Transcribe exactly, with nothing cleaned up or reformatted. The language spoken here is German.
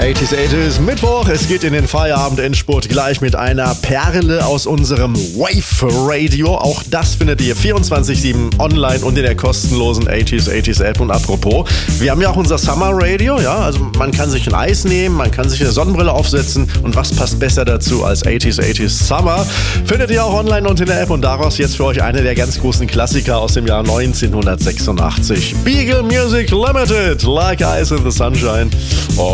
achtziger achtziger Mittwoch. Es geht in den Feierabend-Endspurt gleich mit einer Perle aus unserem Wave Radio. Auch das findet ihr vierundzwanzig sieben online und in der kostenlosen achtziger achtziger App. Und apropos, wir haben ja auch unser Summer Radio. Ja, also man kann sich ein Eis nehmen, man kann sich eine Sonnenbrille aufsetzen. Und was passt besser dazu als achtziger achtziger Summer? Findet ihr auch online und in der App. Und daraus jetzt für euch einer der ganz großen Klassiker aus dem Jahr neunzehnhundertsechsundachtzig. Beagle Music Limited, Like Ice in the Sunshine. Oh.